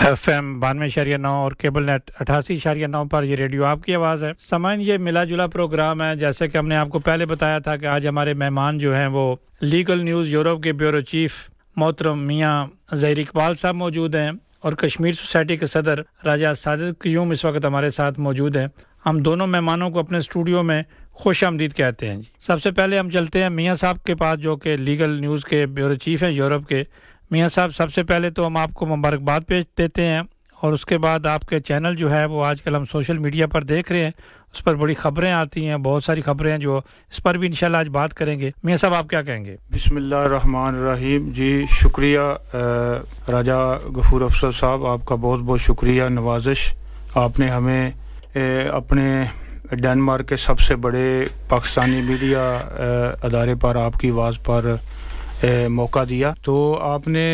FM 92.9 اور cable net 88.9 پر یہ radio آپ کی آواز ہے. سامعین یہ ملا جلا پروگرام ہے. جیسے کہ ہم نے آپ کو پہلے بتایا تھا کہ آج ہمارے مہمان جو ہیں وہ لیگل نیوز یورپ کے بیورو چیف محترم میاں ظہیر اقبال صاحب موجود ہیں اور کشمیر سوسائٹی کے صدر راجہ ساجد قیوم اس وقت ہمارے ساتھ موجود ہیں. ہم دونوں مہمانوں کو اپنے اسٹوڈیو میں خوش آمدید کہتے ہیں. سب سے پہلے ہم چلتے ہیں میاں صاحب کے پاس جو کہ لیگل نیوز کے بیورو چیف ہیں یورپ کے. میاں صاحب سب سے پہلے تو ہم آپ کو مبارکباد پیش دیتے ہیں اور اس کے بعد آپ کے چینل جو ہے وہ آج کل ہم سوشل میڈیا پر دیکھ رہے ہیں, اس پر بڑی خبریں آتی ہیں, بہت ساری خبریں ہیں جو اس پر بھی انشاءاللہ آج بات کریں گے. میاں صاحب آپ کیا کہیں گے؟ بسم اللہ الرحمن الرحیم. جی شکریہ راجہ غفور افضل صاحب, آپ کا بہت بہت شکریہ نوازش. آپ نے ہمیں اپنے ڈنمارک کے سب سے بڑے پاکستانی میڈیا ادارے پر آپ کی آواز پر موقع دیا. تو آپ نے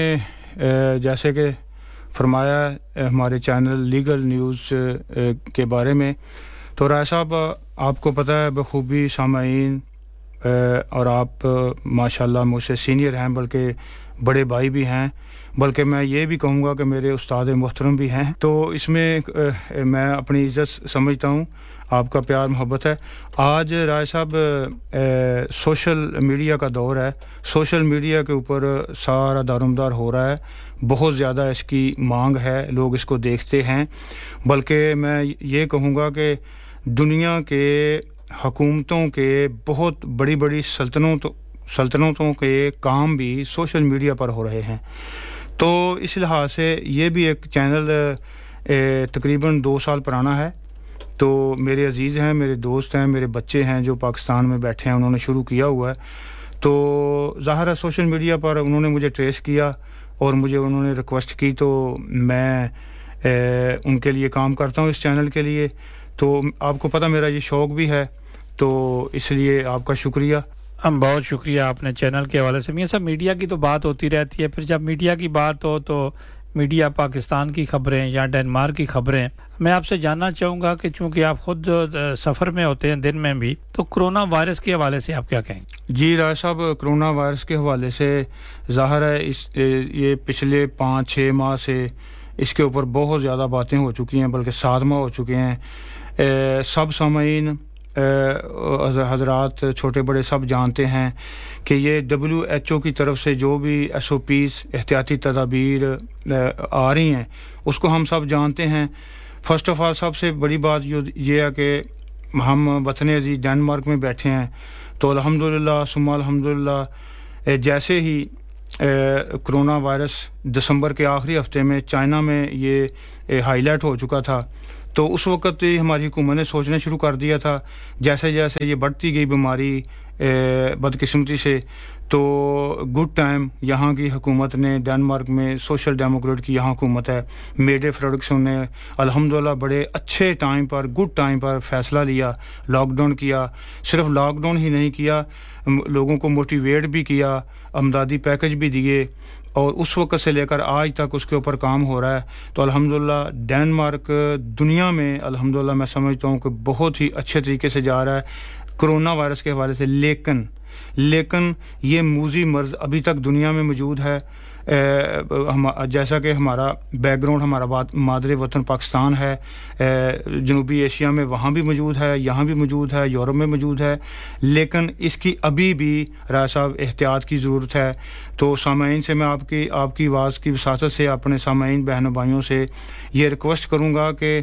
جیسے کہ فرمایا ہمارے چینل لیگل نیوز کے بارے میں, تو رائے صاحب آپ کو پتہ ہے بخوبی سامعین اور آپ ماشاءاللہ مجھ سے سینئر ہیں, بلکہ بڑے بھائی بھی ہیں, بلکہ میں یہ بھی کہوں گا کہ میرے استاد محترم بھی ہیں. تو اس میں میں اپنی عزت سمجھتا ہوں, آپ کا پیار محبت ہے. آج رائے صاحب سوشل میڈیا کا دور ہے, سوشل میڈیا کے اوپر سارا دارومدار ہو رہا ہے, بہت زیادہ اس کی مانگ ہے, لوگ اس کو دیکھتے ہیں. بلکہ میں یہ کہوں گا کہ دنیا کے حکومتوں کے بہت بڑی بڑی سلطنتوں کے کام بھی سوشل میڈیا پر ہو رہے ہیں. تو اس لحاظ سے یہ بھی ایک چینل تقریباً 2 سال پرانا ہے. تو میرے عزیز ہیں, میرے دوست ہیں, میرے بچے ہیں جو پاکستان میں بیٹھے ہیں, انہوں نے شروع کیا ہوا ہے. تو ظاہر ہے سوشل میڈیا پر انہوں نے مجھے ٹریس کیا اور مجھے انہوں نے ریکویسٹ کی, تو میں ان کے لیے کام کرتا ہوں اس چینل کے لیے. تو آپ کو پتہ میرا یہ شوق بھی ہے, تو اس لیے آپ کا شکریہ. ہم بہت شکریہ آپ نے چینل کے حوالے سے. میاں صاحب میڈیا کی تو بات ہوتی رہتی ہے, پھر جب میڈیا کی بات ہو تو میڈیا پاکستان کی خبریں یا ڈنمارک کی خبریں, میں آپ سے جاننا چاہوں گا کہ چونکہ آپ خود سفر میں ہوتے ہیں دن میں بھی, تو کرونا وائرس کے حوالے سے آپ کیا کہیں؟ جی راج صاحب, کرونا وائرس کے حوالے سے ظاہر ہے یہ پچھلے 5-6 ماہ سے اس کے اوپر بہت زیادہ باتیں ہو چکی ہیں, بلکہ 7 ماہ ہو چکے ہیں. سب سامعین حضرات چھوٹے بڑے سب جانتے ہیں کہ یہ WHO کی طرف سے جو بھی SOPs احتیاطی تدابیر آ رہی ہیں اس کو ہم سب جانتے ہیں. فرسٹ آف آل سب سے بڑی بات یہ ہے کہ ہم وطن عزیز ڈنمارک میں بیٹھے ہیں, تو الحمدللہ ثم الحمدللہ جیسے ہی کرونا وائرس دسمبر کے آخری ہفتے میں چائنا میں یہ ہائی لائٹ ہو چکا تھا, تو اس وقت ہماری حکومت نے سوچنا شروع کر دیا تھا جیسے جیسے یہ بڑھتی گئی بیماری بدقسمتی سے, تو گڈ ٹائم یہاں کی حکومت نے ڈنمارک میں سوشل ڈیموکریٹ کی یہاں حکومت ہے, میڈے فریڈرکسن نے الحمدللہ بڑے اچھے ٹائم پر گڈ ٹائم پر فیصلہ لیا, لاک ڈاؤن کیا. صرف لاک ڈاؤن ہی نہیں کیا, لوگوں کو موٹیویٹ بھی کیا, امدادی پیکج بھی دیے, اور اس وقت سے لے کر آج تک اس کے اوپر کام ہو رہا ہے. تو الحمدللہ ڈنمارک دنیا میں الحمدللہ میں سمجھتا ہوں کہ بہت ہی اچھے طریقے سے جا رہا ہے کرونا وائرس کے حوالے سے. لیکن یہ موذی مرض ابھی تک دنیا میں موجود ہے. جیسا کہ ہمارا بیک گراؤنڈ ہمارا مادر وطن پاکستان ہے, جنوبی ایشیا میں وہاں بھی موجود ہے, یہاں بھی موجود ہے, یورپ میں موجود ہے, لیکن اس کی ابھی بھی رائے صاحب احتیاط کی ضرورت ہے. تو سامعین سے میں آپ کی آواز کی وساطت سے اپنے سامعین بہنوں بھائیوں سے یہ ریکویسٹ کروں گا کہ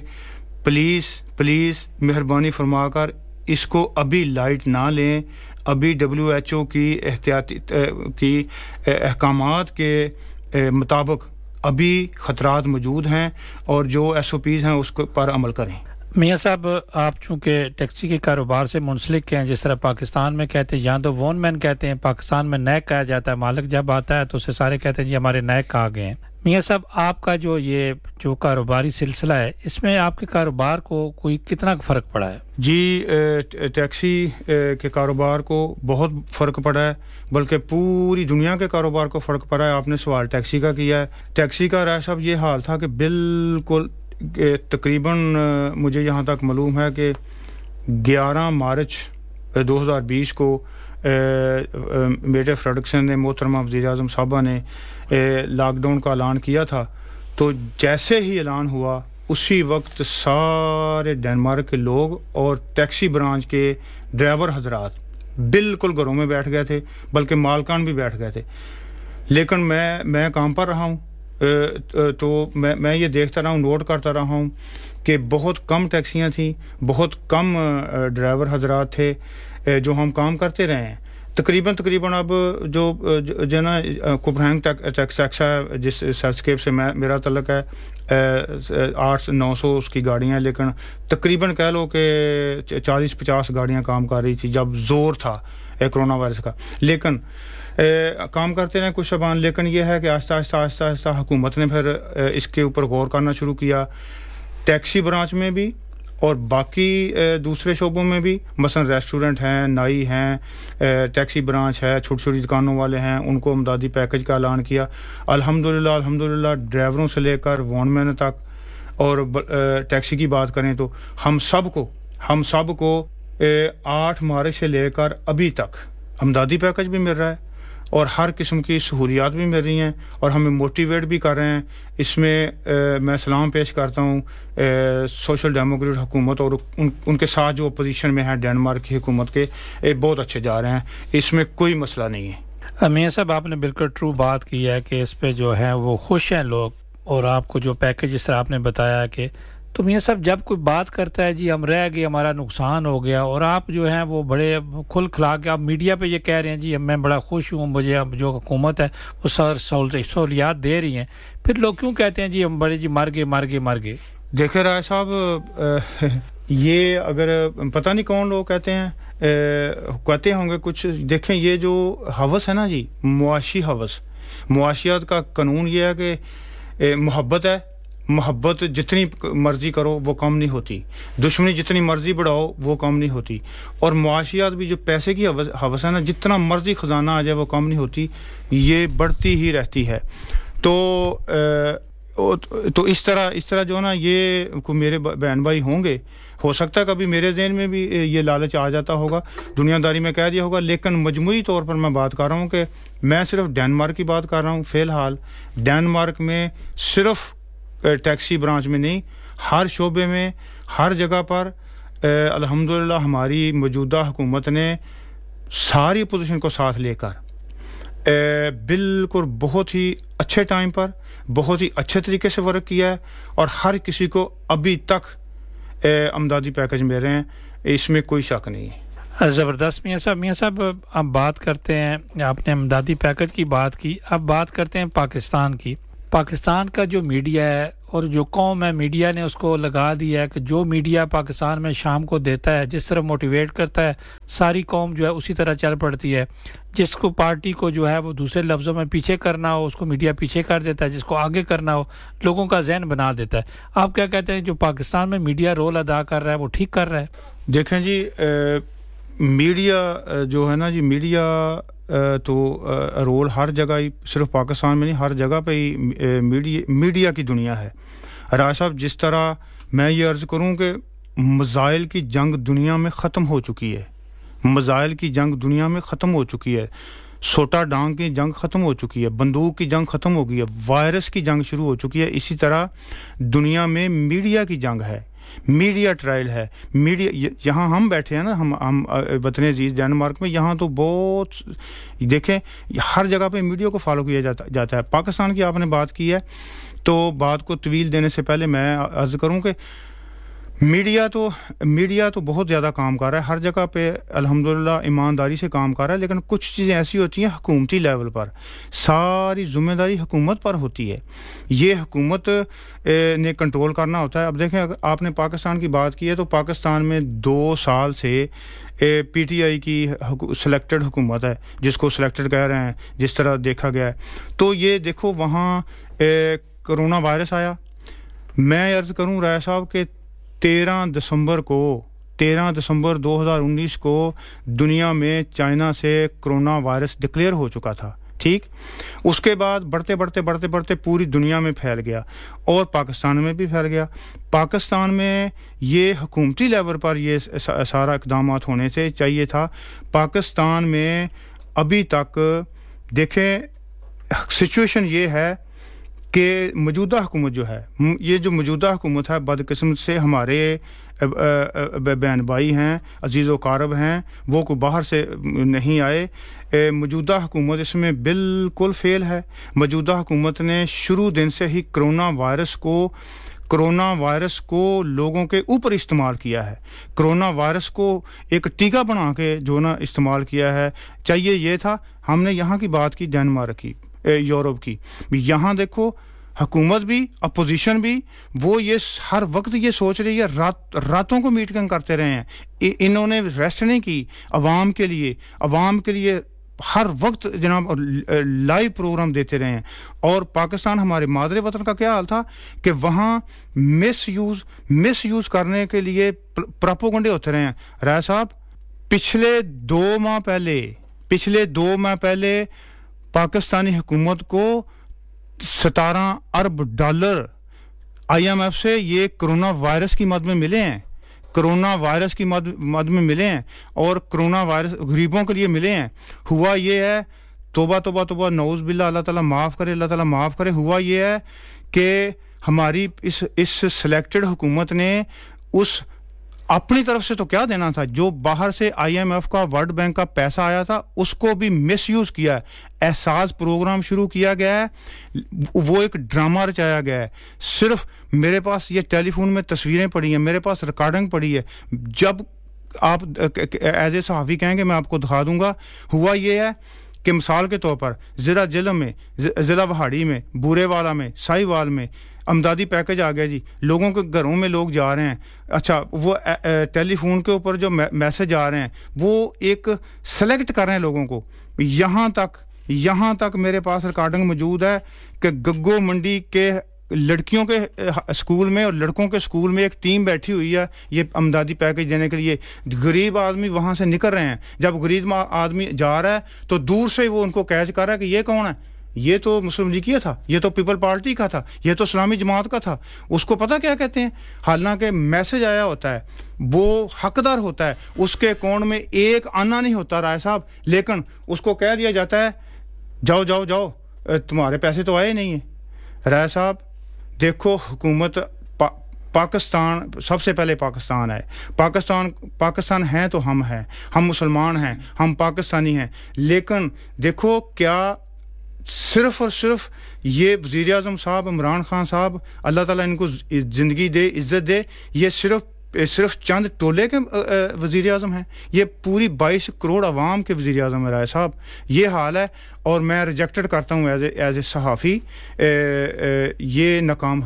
پلیز مہربانی فرما کر اس کو ابھی لائٹ نہ لیں. ابھی WHO کی احتیاطی کی احکامات کے مطابق ابھی خطرات موجود ہیں, اور جو SOPs ہیں اس پر عمل کریں. میاں صاحب آپ چونکہ ٹیکسی کے کاروبار سے منسلک ہیں, جس طرح پاکستان میں کہتے ہیں یہاں تو وون مین کہتے ہیں, پاکستان میں نیک کہا جاتا ہے, مالک جب آتا ہے تو اسے سارے کہتے ہیں جی ہمارے نیک آ گئے ہیں. میاں صاحب آپ کا جو کاروباری سلسلہ ہے, اس میں آپ کے کاروبار کو کوئی کتنا فرق پڑا ہے؟ جی ٹیکسی کے کاروبار کو بہت فرق پڑا ہے, بلکہ پوری دنیا کے کاروبار کو فرق پڑا ہے. آپ نے سوال ٹیکسی کا کیا ہے. ٹیکسی کا رائے صاحب یہ حال تھا کہ بالکل تقریباً مجھے یہاں تک معلوم ہے کہ 11 مارچ 2020 کو میڈے فریڈرکسن نے محترمہ وزیر اعظم صاحبہ نے لاک ڈاؤن کا اعلان کیا تھا. تو جیسے ہی اعلان ہوا اسی وقت سارے ڈنمارک کے لوگ اور ٹیکسی برانچ کے ڈرائیور حضرات بالکل گھروں میں بیٹھ گئے تھے, بلکہ مالکان بھی بیٹھ گئے تھے. لیکن میں کام پر رہا ہوں, تو میں یہ دیکھتا رہا ہوں, نوٹ کرتا رہا ہوں کہ بہت کم ٹیکسیاں تھیں, بہت کم ڈرائیور حضرات تھے جو ہم کام کرتے رہے ہیں. تقریباً اب جو نا کوپنہیگن ٹیکسا ہے جس سرچکیپ سے میرا تعلق ہے, 800-900 اس کی گاڑیاں ہیں, لیکن تقریباً کہہ لو کہ 40-50 گاڑیاں کام کر رہی تھی جب زور تھا کرونا وائرس کا. لیکن کام کرتے رہے کچھ شبان, لیکن یہ ہے کہ آہستہ حکومت نے پھر اس کے اوپر غور کرنا شروع کیا, ٹیکسی برانچ میں بھی اور باقی دوسرے شعبوں میں بھی. مثلا ریسٹورنٹ ہیں, نائی ہیں, ٹیکسی برانچ ہے, چھوٹی چھوٹی دکانوں والے ہیں, ان کو امدادی پیکج کا اعلان کیا. الحمدللہ ڈرائیوروں سے لے کر وان مین تک, اور ٹیکسی کی بات کریں تو ہم سب کو 8 مارچ سے لے کر ابھی تک امدادی پیکج بھی مل رہا ہے اور ہر قسم کی سہولیات بھی مل رہی ہیں, اور ہمیں موٹیویٹ بھی کر رہے ہیں. اس میں میں سلام پیش کرتا ہوں سوشل ڈیموکریٹ حکومت اور ان کے ساتھ جو اپوزیشن میں ہیں ڈنمارک کی حکومت کے, بہت اچھے جا رہے ہیں, اس میں کوئی مسئلہ نہیں ہے. میاں صاحب آپ نے بالکل ٹرو بات کی ہے کہ اس پہ جو ہے وہ خوش ہیں لوگ, اور آپ کو جو پیکج جس طرح آپ نے بتایا کہ تو میاں صاحب جب کوئی بات کرتا ہے جی ہم رہ گئے, ہمارا نقصان ہو گیا, اور آپ جو ہیں وہ بڑے کھل کھلا کے آپ میڈیا پہ یہ کہہ رہے ہیں جی میں بڑا خوش ہوں, مجھے اب جو حکومت ہے وہ سہولیات دے رہی ہیں, پھر لوگ کیوں کہتے ہیں جی ہم بڑے جی مر گئے؟ دیکھیں رائے صاحب, یہ اگر پتہ نہیں کون لوگ کہتے ہوں گے کچھ. دیکھیں یہ جو ہوس ہے نا جی, معاشی ہوس, معاشیات کا قانون یہ ہے کہ محبت جتنی مرضی کرو وہ کم نہیں ہوتی, دشمنی جتنی مرضی بڑھاؤ وہ کم نہیں ہوتی, اور معاشیات بھی جو پیسے کی ہوس ہے نا, جتنا مرضی خزانہ آ جائے وہ کم نہیں ہوتی, یہ بڑھتی ہی رہتی ہے. تو اس طرح جو نا یہ میرے بہن بھائی ہوں گے, ہو سکتا ہے کبھی میرے ذہن میں بھی یہ لالچ آ جاتا ہوگا, دنیا داری میں کہہ دیا ہوگا, لیکن مجموعی طور پر میں بات کر رہا ہوں کہ میں صرف ڈنمارک کی بات کر رہا ہوں. فی الحال ڈنمارک میں صرف ٹیکسی برانچ میں نہیں, ہر شعبے میں, ہر جگہ پر الحمدللہ ہماری موجودہ حکومت نے ساری اپوزیشن کو ساتھ لے کر بالکل بہت ہی اچھے ٹائم پر بہت ہی اچھے طریقے سے ورک کیا ہے, اور ہر کسی کو ابھی تک امدادی پیکج مل رہے ہیں, اس میں کوئی شک نہیں ہے. زبردست. میاں صاحب اب بات کرتے ہیں, آپ نے امدادی پیکج کی بات کی, اب بات کرتے ہیں پاکستان کی. پاکستان کا جو میڈیا ہے اور جو قوم ہے, میڈیا نے اس کو لگا دیا ہے کہ جو میڈیا پاکستان میں شام کو دیتا ہے, جس طرح موٹیویٹ کرتا ہے, ساری قوم جو ہے اسی طرح چل پڑتی ہے. جس کو پارٹی کو جو ہے وہ دوسرے لفظوں میں پیچھے کرنا ہو, اس کو میڈیا پیچھے کر دیتا ہے, جس کو آگے کرنا ہو لوگوں کا ذہن بنا دیتا ہے. آپ کیا کہتے ہیں جو پاکستان میں میڈیا رول ادا کر رہا ہے وہ ٹھیک کر رہا ہے؟ دیکھیں جی, میڈیا جو ہے نا جی, میڈیا تو رول ہر جگہ ہی, صرف پاکستان میں نہیں, ہر جگہ پہ ہی میڈیا کی دنیا ہے. راج صاحب, جس طرح میں یہ عرض کروں کہ مزائل کی جنگ دنیا میں ختم ہو چکی ہے, مزائل کی جنگ دنیا میں ختم ہو چکی ہے, سوٹا ڈانگ کی جنگ ختم ہو چکی ہے, بندوق کی جنگ ختم ہو گئی ہے, وائرس کی جنگ شروع ہو چکی ہے. اسی طرح دنیا میں میڈیا کی جنگ ہے, میڈیا ٹرائل ہے. میڈیا یہاں ہم بیٹھے ہیں نا, ہم وطن عزیز ڈنمارک میں, یہاں تو بہت دیکھیں ہر جگہ پہ میڈیا کو فالو کیا جاتا ہے. پاکستان کی آپ نے بات کی ہے, تو بات کو طویل دینے سے پہلے میں عرض کروں کہ میڈیا تو بہت زیادہ کام کر رہا ہے, ہر جگہ پہ الحمدللہ ایمانداری سے کام کر رہا ہے. لیکن کچھ چیزیں ایسی ہوتی ہیں حکومتی لیول پر, ساری ذمہ داری حکومت پر ہوتی ہے, یہ حکومت نے کنٹرول کرنا ہوتا ہے. اب دیکھیں, اگر آپ نے پاکستان کی بات کی ہے تو پاکستان میں 2 سال سے پی ٹی آئی کی سلیکٹڈ حکومت ہے, جس کو سلیکٹڈ کہہ رہے ہیں, جس طرح دیکھا گیا ہے. تو یہ دیکھو وہاں کرونا وائرس آیا. میں عرض کروں رائے صاحب کہ 13 دسمبر 2019 کو دنیا میں چائنا سے کرونا وائرس ڈکلیئر ہو چکا تھا, ٹھیک. اس کے بعد بڑھتے پوری دنیا میں پھیل گیا, اور پاکستان میں بھی پھیل گیا. پاکستان میں یہ حکومتی لیول پر یہ سارا اقدامات ہونے سے چاہیے تھا. پاکستان میں ابھی تک دیکھیں سچویشن یہ ہے کہ موجودہ حکومت جو ہے, یہ جو موجودہ حکومت ہے, بدقسمت سے ہمارے بہن بھائی ہیں, عزیز و اقارب ہیں, وہ کو باہر سے نہیں آئے. موجودہ حکومت اس میں بالکل فیل ہے. موجودہ حکومت نے شروع دن سے ہی کرونا وائرس کو لوگوں کے اوپر استعمال کیا ہے. کرونا وائرس کو ایک ٹیکہ بنا کے جو نا استعمال کیا ہے. چاہیے یہ تھا, ہم نے یہاں کی بات کی, ڈنمارک کی, یورپ کی, یہاں دیکھو حکومت بھی اپوزیشن بھی وہ یہ ہر وقت یہ سوچ رہی ہے, راتوں کو میٹنگ کرتے رہے ہیں, انہوں نے ریسٹ نہیں کی. عوام کے لیے ہر وقت جناب لائیو پروگرام دیتے رہے ہیں. اور پاکستان ہمارے مادر وطن کا کیا حال تھا کہ وہاں مس یوز کرنے کے لیے پروپیگنڈے ہوتے رہے ہیں. رائے صاحب, پچھلے 2 ماہ پہلے پاکستانی حکومت کو $17 ارب IMF سے یہ کرونا وائرس کی مد میں ملے ہیں, اور کرونا وائرس غریبوں کے لیے ملے ہیں. ہوا یہ ہے, توبہ نعوذ باللہ, اللہ تعالیٰ معاف کرے. ہوا یہ ہے کہ ہماری اس سلیکٹڈ حکومت نے اس اپنی طرف سے تو کیا دینا تھا, جو باہر سے IMF کا, ورلڈ بینک کا پیسہ آیا تھا اس کو بھی مس یوز کیا ہے. احساس پروگرام شروع کیا گیا ہے, وہ ایک ڈرامہ رچایا گیا ہے. صرف میرے پاس یہ ٹیلی فون میں تصویریں پڑی ہیں, میرے پاس ریکارڈنگ پڑی ہے, جب آپ ایز اے صحافی کہیں گے میں آپ کو دکھا دوں گا. ہوا یہ ہے کہ مثال کے طور پر ضلع جہلم میں, ضلع وہاڑی میں, بورے والا میں, سائی وال میں امدادی پیکج آ گیا جی. لوگوں کے گھروں میں لوگ جا رہے ہیں. اچھا, وہ ٹیلی فون کے اوپر جو میسج آ رہے ہیں وہ ایک سلیکٹ کر رہے ہیں لوگوں کو. یہاں تک میرے پاس ریکارڈنگ موجود ہے کہ گگو منڈی کے لڑکیوں کے اسکول میں اور لڑکوں کے اسکول میں ایک ٹیم بیٹھی ہوئی ہے یہ امدادی پیکج دینے کے لیے. غریب آدمی وہاں سے نکل رہے ہیں, جب غریب آدمی جا رہا ہے تو دور سے وہ ان کو کیچ کر رہا ہے کہ یہ کون ہے, یہ تو مسلم لیگ کا تھا, یہ تو پیپل پارٹی کا تھا, یہ تو اسلامی جماعت کا تھا. اس کو پتہ کیا کہتے ہیں, حالانکہ میسج آیا ہوتا ہے, وہ حقدار ہوتا ہے, اس کے اکاؤنٹ میں ایک آنا نہیں ہوتا رائے صاحب, لیکن اس کو کہہ دیا جاتا ہے جاؤ تمہارے پیسے تو آئے نہیں ہیں. رائے صاحب دیکھو, حکومت پاکستان سب سے پہلے پاکستان ہے. پاکستان ہیں تو ہم ہیں, ہم مسلمان ہیں, ہم پاکستانی ہیں. لیکن دیکھو کیا صرف اور صرف یہ وزیر اعظم صاحب عمران خان صاحب, اللہ تعالیٰ ان کو زندگی دے, عزت دے, یہ صرف چند ٹولے کے وزیر اعظم ہیں, یہ پوری 22 کروڑ عوام کے وزیر اعظم ہے. رائے صاحب یہ حال ہے, اور میں ریجیکٹڈ کرتا ہوں ایز اے صحافی. یہ ناکام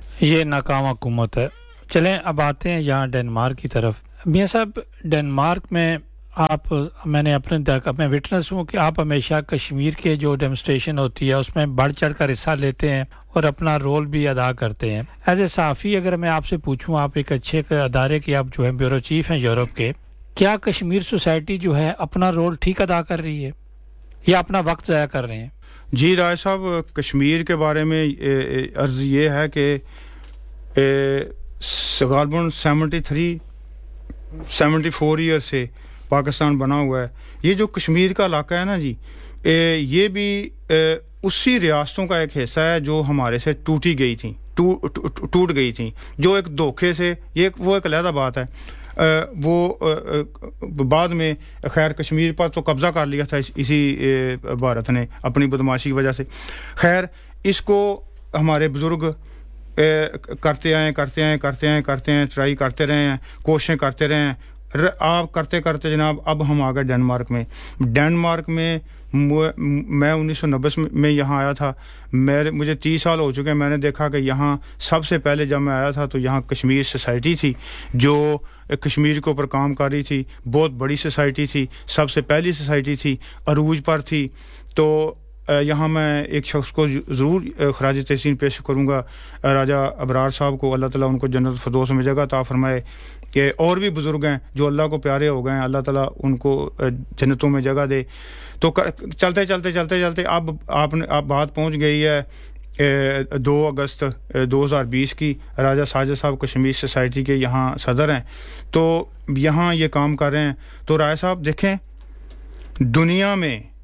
حکومت ہے. چلیں اب آتے ہیں یہاں ڈنمارک کی طرف. میاں صاحب, ڈنمارک میں میں نے اپنے وٹنس ہوں کہ آپ ہمیشہ کشمیر کے جو ڈیمونسٹریشن ہوتی ہے اس میں بڑھ چڑھ کر حصہ لیتے ہیں اور اپنا رول بھی ادا کرتے ہیں. ایز اے صحافی اگر میں آپ سے پوچھوں, آپ ایک اچھے ادارے کے آپ جو ہیں بیورو چیف ہیں یورپ کے, کیا کشمیر سوسائٹی جو ہے اپنا رول ٹھیک ادا کر رہی ہے یا اپنا وقت ضائع کر رہے ہیں؟ جی رائے صاحب, کشمیر کے بارے میں عرض یہ ہے کہ غالباً 74 ایئر سے پاکستان بنا ہوا ہے. یہ جو کشمیر کا علاقہ ہے نا جی, یہ بھی اسی ریاستوں کا ایک حصہ ہے جو ہمارے سے ٹوٹ گئی تھیں, جو ایک دھوکے سے, وہ ایک علیحدہ بات ہے. وہ بعد میں خیر کشمیر پر تو قبضہ کر لیا تھا اسی بھارت نے اپنی بدماشی کی وجہ سے. خیر اس کو ہمارے بزرگ کرتے آئے, ٹرائی کرتے رہے ہیں, کوششیں کرتے رہے ہیں. آپ کرتے جناب اب ہم آ گئے ڈنمارک میں. میں 1990 میں یہاں آیا تھا. مجھے 30 سال ہو چکے ہیں. میں نے دیکھا کہ یہاں سب سے پہلے جب میں آیا تھا تو یہاں کشمیر سوسائٹی تھی جو کشمیر کے اوپر کام کر رہی تھی. بہت بڑی سوسائٹی تھی, سب سے پہلی سوسائٹی تھی, عروج پر تھی. تو یہاں میں ایک شخص کو ضرور خراج تحسین پیش کروں گا, راجہ ابرار صاحب کو, اللہ تعالیٰ ان کو جنت الفردوس میں جگہ عطا فرمائے. کہ اور بھی بزرگ ہیں جو اللہ کو پیارے ہو گئے ہیں, اللہ تعالیٰ ان کو جنتوں میں جگہ دے. تو چلتے اب بات پہنچ گئی ہے 2 اگست 2020 کی. راجہ ساجد صاحب کشمیر سوسائٹی کے یہاں صدر ہیں, تو یہاں یہ کام کر رہے ہیں. تو رائے صاحب دیکھیں, دنیا میں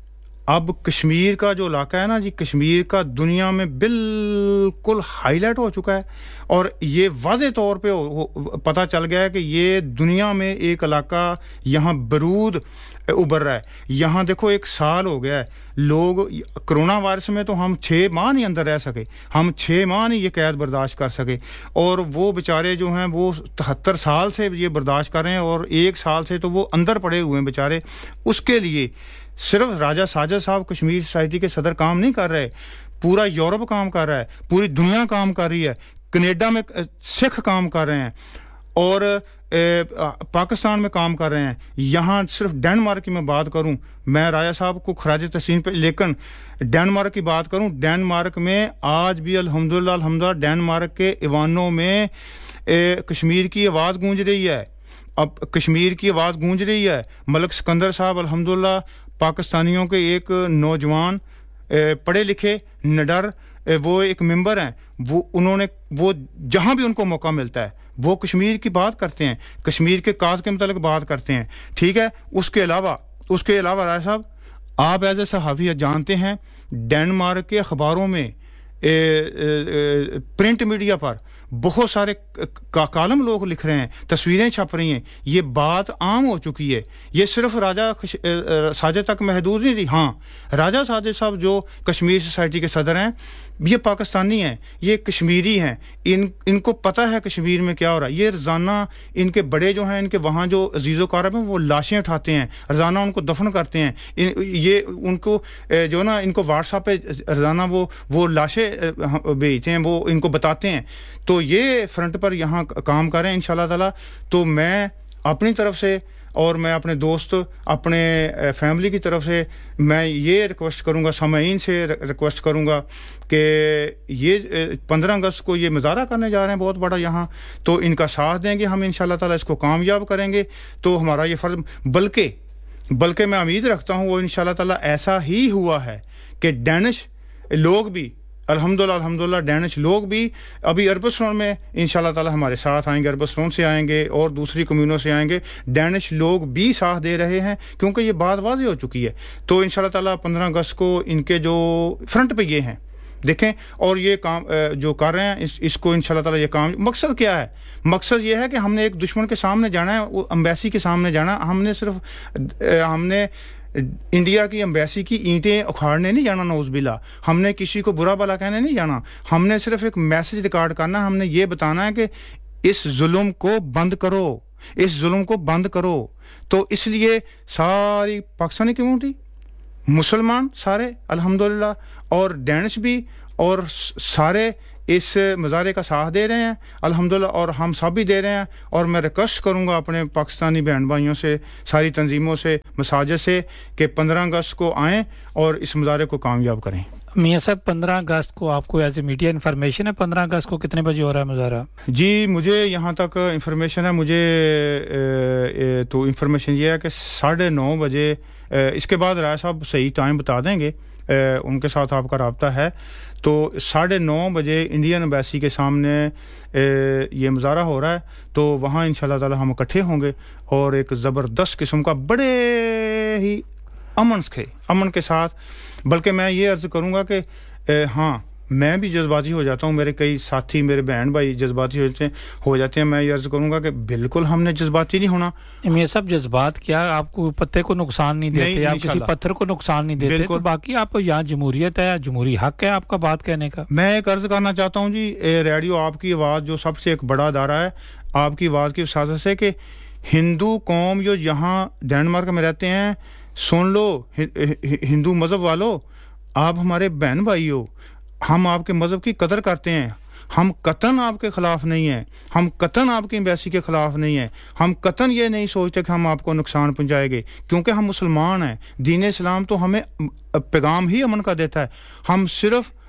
अब कश्मीर का जो इलाका है ना जी, कश्मीर का दुनिया में बिल्कुल हाईलाइट हो चुका है और ये वाज़े तौर पे पता चल गया है कि ये दुनिया में एक इलाका यहाँ बरूद उभर रहा है। यहाँ देखो 1 साल हो गया है, लोग कोरोना वायरस में तो हम 6 माह नहीं अंदर रह सके, हम 6 माह नहीं ये कैद बर्दाश्त कर सके, और वो बेचारे जो हैं वो 73 साल से ये बर्दाश्त कर रहे हैं और 1 साल से तो वो अंदर पड़े हुए हैं बेचारे। उसके लिए सिर्फ राजा साजिद साहब कश्मीर सोसाइटी के सदर काम नहीं कर रहे, पूरा यूरोप काम कर रहा है, पूरी दुनिया काम कर रही है, कनाडा में सिख काम कर रहे हैं और पाकिस्तान में काम कर रहे हैं। यहाँ सिर्फ डेनमार्क की मैं बात करूं, मैं राजा साहब को खराज तस्लीम पे, लेकिन डेनमार्क की बात करूं, डेनमार्क में आज भी अल्हम्दुलिल्लाह डेनमार्क के ईवानों में कश्मीर की आवाज़ गूंज रही है। अब कश्मीर की आवाज़ गूंज रही है। मलिक सिकंदर साहब अल्हम्दुलिल्लाह पाकिस्तानियों के एक नौजवान पढ़े लिखे निडर वो एक मेंबर हैं, वो जहां भी उनको मौका मिलता है वो कश्मीर की बात करते हैं, कश्मीर के काज के मतलब बात करते हैं, ठीक है। उसके अलावा राय साहब, आप एज ए सहाफ़ी जानते हैं डेनमार्क के अखबारों में प्रिंट मीडिया पर बहुत सारे कालम लोग लिख रहे हैं, तस्वीरें छप रही हैं, ये बात आम हो चुकी है। ये सिर्फ राजा साजिद तक महदूद नहीं रही। हाँ, राजा साजिद साहब जो कश्मीर सोसाइटी के सदर हैं, ये पाकिस्तानी हैं, ये कश्मीरी हैं, इनको पता है कश्मीर में क्या हो रहा है। ये रोज़ाना इनके बड़े जो हैं, इनके वहाँ जो अजीज़ो कारब हैं, वो लाशें उठाते हैं, रोज़ाना उनको दफन करते हैं। ये उनको जो ना इनको व्हाट्सएप पे रोज़ाना वो लाशें भेजते हैं, वो इनको बताते हैं। तो ये फ्रंट पर यहाँ काम कर रहे हैं इंशाल्लाह ताला। तो मैं अपनी तरफ से और मैं अपने दोस्त, अपने फैमिली की तरफ से मैं ये रिक्वेस्ट करूँगा, सामाईन से रिक्वेस्ट करूँगा कि ये 15 अगस्त को ये मुज़ाहरा करने जा रहे हैं बहुत बड़ा यहाँ, तो इनका साथ देंगे हम इंशाल्लाह ताला, इसको कामयाब करेंगे। तो हमारा ये फ़र्ज़, बल्कि मैं उम्मीद रखता हूँ वो इंशाल्लाह ताला ऐसा ही हुआ है कि डैनिश लोग भी अल्हम्दुलिल्लाह डैनिश लोग भी अभी अरबस्टोन में इंशाल्लाह ताला हमारे साथ आएंगे, अरबस्टोन से आएंगे और दूसरी कम्यूनों से आएंगे। डैनिश लोग भी साथ दे रहे हैं क्योंकि ये बात वाज़ेह हो चुकी है। तो इंशाल्लाह ताला 15 अगस्त को इनके जो फ्रंट पे ये हैं देखें, और ये काम जो कर रहे हैं इसको इंशाल्लाह ताला ये काम, मकसद क्या है? मकसद ये है कि हमने एक दुश्मन के सामने जाना है, वो एम्बेसी के सामने जाना, हमने इंडिया की एम्बेसी की ईंटें उखाड़ने नहीं जाना, नौज़बिल्ला, हमने किसी को बुरा भला कहने नहीं जाना, हमने सिर्फ एक मैसेज रिकॉर्ड करना, हमने ये बताना है कि इस जुल्म को बंद करो, इस जुल्म को बंद करो। तो इसलिए सारी पाकिस्तानी कम्युनिटी, मुसलमान सारे अल्हम्दुलिल्लाह और डैनिश भी और सारे इस मुज़ाहरे का साथ दे रहे हैं अल्हम्दुलिल्लाह, और हम सब भी दे रहे हैं। और मैं रिक्वेस्ट करूंगा अपने पाकिस्तानी बहन भाइयों से, सारी तंजीमों से, मसाजिद से कि 15 अगस्त को आएँ और इस मुज़ाहरे को कामयाब करें। मियां साहब, 15 अगस्त को आपको एज ए मीडिया इन्फॉर्मेशन है 15 अगस्त को कितने बजे हो रहा है मुज़ाहरा? जी, मुझे यहाँ तक इन्फॉर्मेशन है, मुझे तो इन्फॉर्मेशन ये है कि 9:30 बजे, इसके बाद राय साहब सही टाइम बता देंगे, उनके साथ आपका रब्ता है। तो 9:30 बजे इंडियन एम्बेसी के सामने ये मुज़ाहरा हो रहा है, तो वहाँ इंशाल्लाह ताला हम इकट्ठे होंगे और एक ज़बरदस्त किस्म का बड़े ही अमन के साथ, बल्कि मैं ये अर्ज़ करूँगा कि हाँ, मैं भी जज्बाती हो जाता हूँ, मेरे कई साथी, मेरे बहन भाई जज्बाती हो जाते हैं। मैं ये अर्ज़ करूँगा कि बिल्कुल हमने जज्बाती नहीं होना। ये सब जज्बात क्या आपको पत्ते को नुकसान नहीं देते, आप किसी पत्थर को नुकसान नहीं देते, तो बाकी आप यहाँ जमहूरियत है, जमहूरी हक है आपका बात कहने का। मैं एक अर्ज़ करना चाहता हूँ जी, रेडियो आपकी आवाज़ जो सबसे एक बड़ा अदारा है, आपकी आवाज़ की वसात से कि हिंदू कौम जो यहाँ डेनमार्क में रहते हैं, सुन लो हिंदू मज़हब वालों, आप हमारे बहन भाई हो, हम आपके मज़हब की कदर करते हैं, हम कतन आपके ख़िलाफ़ नहीं हैं, हम कतन आपकी एम्बेसी के ख़िलाफ़ नहीं हैं, हम कतन ये नहीं सोचते कि हम आपको नुकसान पहुंचाएंगे, क्योंकि हम मुसलमान हैं। दीन इस्लाम तो हमें पैगाम ही अमन का देता है। हम सिर्फ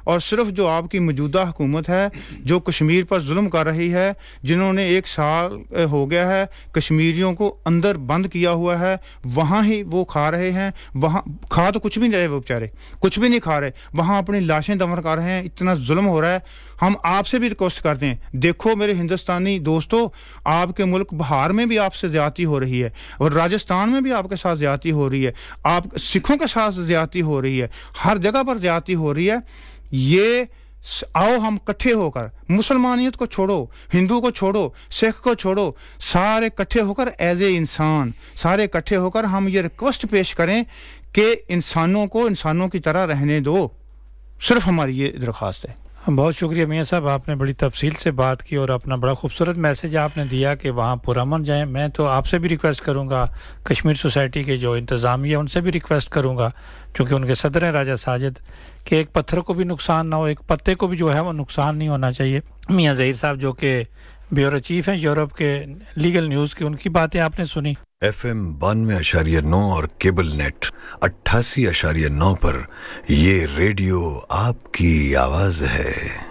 اور صرف جو آپ کی موجودہ حکومت ہے جو کشمیر پر ظلم کر رہی ہے, جنہوں نے 1 سال ہو گیا ہے کشمیریوں کو اندر بند کیا ہوا ہے, وہاں ہی وہ کھا رہے ہیں, وہاں کھا تو کچھ بھی نہیں رہے, وہ بیچارے کچھ بھی نہیں کھا رہے, وہاں اپنی لاشیں دفن کر رہے ہیں, اتنا ظلم ہو رہا ہے. ہم آپ سے بھی ریکویسٹ کرتے ہیں, دیکھو میرے ہندوستانی دوستو, آپ کے ملک بہار میں بھی آپ سے زیادتی ہو رہی ہے, اور راجستھان میں بھی آپ کے ساتھ زیادتی ہو رہی ہے, آپ سکھوں کے ساتھ زیادتی ہو رہی ہے, ہر جگہ پر زیادتی ہو رہی ہے. یہ آؤ ہم اکٹھے ہو کر, مسلمانیت کو چھوڑو, ہندو کو چھوڑو, سکھ کو چھوڑو, سارے اکٹھے ہو کر ایز اے انسان سارے اکٹھے ہو کر ہم یہ ریکویسٹ پیش کریں کہ انسانوں کو انسانوں کی طرح رہنے دو. صرف ہماری یہ درخواست ہے. بہت شکریہ میاں صاحب, آپ نے بڑی تفصیل سے بات کی اور اپنا بڑا خوبصورت میسج آپ نے دیا کہ وہاں پرامن جائیں. میں تو آپ سے بھی ریکویسٹ کروں گا, کشمیر سوسائٹی کے جو انتظامیہ ان سے بھی ریکویسٹ کروں گا, چونکہ ان کے صدر ہیں راجہ ساجد, کہ ایک پتھر کو بھی نقصان نہ ہو, ایک پتے کو بھی جو ہے وہ نقصان نہیں ہونا چاہیے. میاں ظہیر صاحب جو کہ بیورو چیف ہیں یورپ کے لیگل نیوز کی, ان کی باتیں آپ نے سنی. FM 92.9 اور کیبل نیٹ 88.9 پر یہ ریڈیو آپ کی آواز ہے.